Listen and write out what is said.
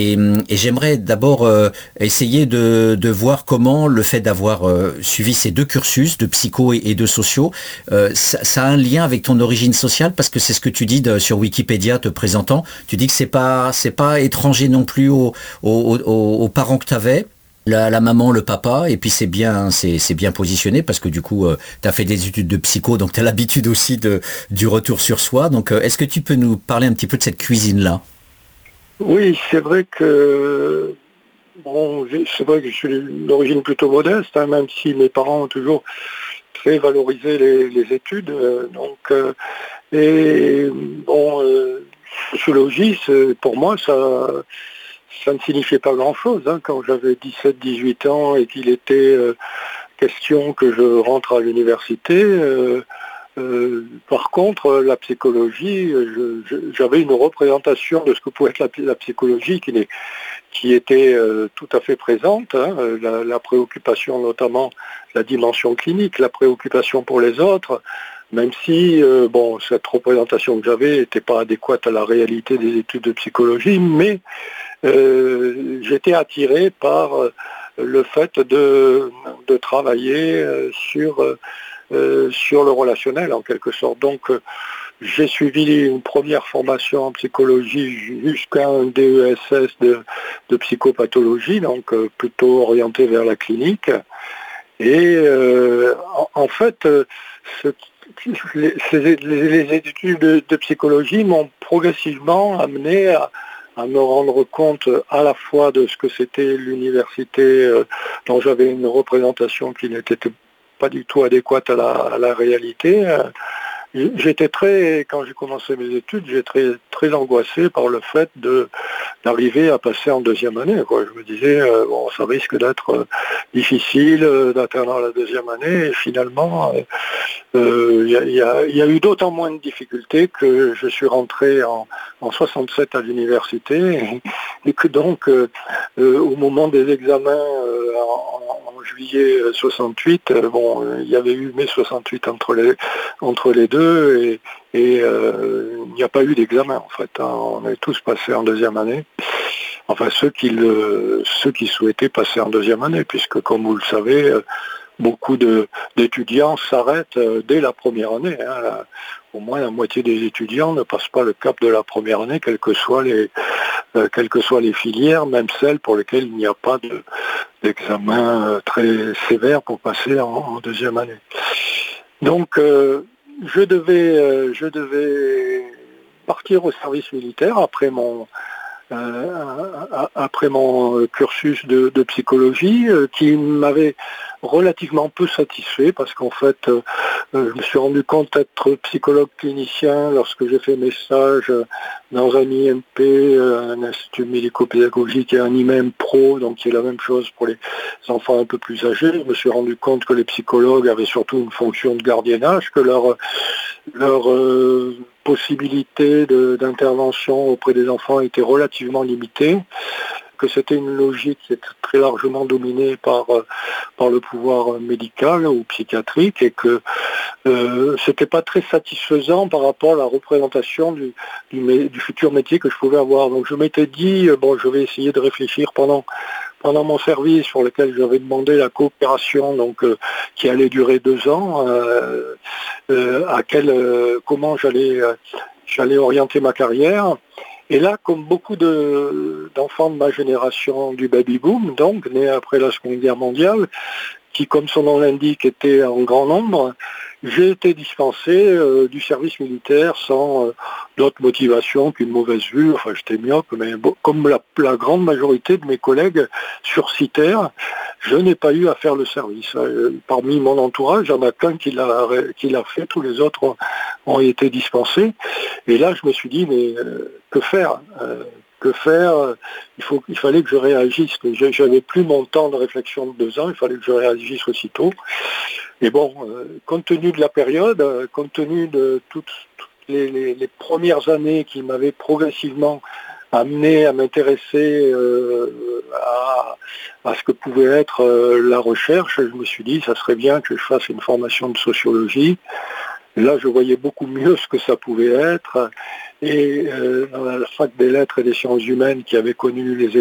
Et j'aimerais d'abord essayer de voir comment le fait d'avoir suivi ces deux cursus de psycho et de sociaux, ça a un lien avec ton origine sociale, parce que c'est ce que tu dis sur Wikipédia te présentant. Tu dis que c'est pas étranger non plus aux parents que tu avais. La maman, le papa, et puis c'est bien positionné parce que du coup, tu as fait des études de psycho, donc tu as l'habitude aussi du retour sur soi. Donc, est-ce que tu peux nous parler un petit peu de cette cuisine-là? Oui, c'est vrai que c'est vrai que je suis d'origine plutôt modeste, hein, même si mes parents ont toujours très valorisé les études. Sociologie, pour moi, ça ne signifiait pas grand-chose, hein, quand j'avais 17-18 ans et qu'il était question que je rentre à l'université. Par contre, la psychologie, j'avais une représentation de ce que pouvait être la psychologie qui était tout à fait présente, hein, la préoccupation, notamment la dimension clinique, la préoccupation pour les autres, même si cette représentation que j'avais n'était pas adéquate à la réalité des études de psychologie, mais j'étais attiré par le fait de travailler sur le relationnel en quelque sorte. Donc j'ai suivi une première formation en psychologie jusqu'à un DESS de psychopathologie, donc plutôt orienté vers la clinique. Et en fait, les études de psychologie m'ont progressivement amené à me rendre compte à la fois de ce que c'était l'université, dont j'avais une représentation qui n'était pas du tout adéquate à la réalité. Quand j'ai commencé mes études, j'étais très angoissé par le fait d'arriver à passer en deuxième année, quoi. Je me disais, ça risque d'être difficile d'atteindre la deuxième année, et finalement, il y a eu d'autant moins de difficultés que je suis rentré en 67 à l'université, et que donc, au moment des examens en juillet 68, il y avait eu mai 68 entre les deux, et il n'y a pas eu d'examen en fait, hein. On est tous passés en deuxième année. Enfin, ceux qui souhaitaient passer en deuxième année, puisque comme vous le savez, beaucoup d'étudiants s'arrêtent dès la première année, hein. Au moins la moitié des étudiants ne passent pas le cap de la première année, quelles que soient les filières, même celles pour lesquelles il n'y a pas d'examen très sévère pour passer en deuxième année. Donc je devais partir au service militaire après mon cursus de psychologie, qui m'avait relativement peu satisfait, parce qu'en fait, je me suis rendu compte d'être psychologue clinicien lorsque j'ai fait mes stages dans un IMP, un institut médico-pédagogique, et un IMEM Pro, donc qui est la même chose pour les enfants un peu plus âgés. Je me suis rendu compte que les psychologues avaient surtout une fonction de gardiennage, que leur possibilité d'intervention auprès des enfants était relativement limitée, que c'était une logique qui était très largement dominée par le pouvoir médical ou psychiatrique, et que c'était pas très satisfaisant par rapport à la représentation du futur métier que je pouvais avoir. Donc je m'étais dit, je vais essayer de réfléchir pendant mon service, sur lequel j'avais demandé la coopération, donc qui allait durer 2 ans, comment j'allais orienter ma carrière. Et là, comme beaucoup d'enfants de ma génération du baby-boom, donc nés après la Seconde Guerre mondiale, qui, comme son nom l'indique, était en grand nombre, j'ai été dispensé du service militaire sans d'autre motivation qu'une mauvaise vue. Enfin, j'étais myope, mais comme la grande majorité de mes collègues sursitaires, je n'ai pas eu à faire le service. Parmi mon entourage, il n'y en a qu'un qui l'a fait, tous les autres ont été dispensés. Et là, je me suis dit, mais que faire il fallait que je réagisse. Je n'avais plus mon temps de réflexion de 2 ans, il fallait que je réagisse aussitôt. Et compte tenu de la période, compte tenu de toutes les premières années qui m'avaient progressivement amené à m'intéresser à ce que pouvait être la recherche, je me suis dit, ça serait bien que je fasse une formation de sociologie. Et là, je voyais beaucoup mieux ce que ça pouvait être. et dans la fac des lettres et des sciences humaines qui avait connu les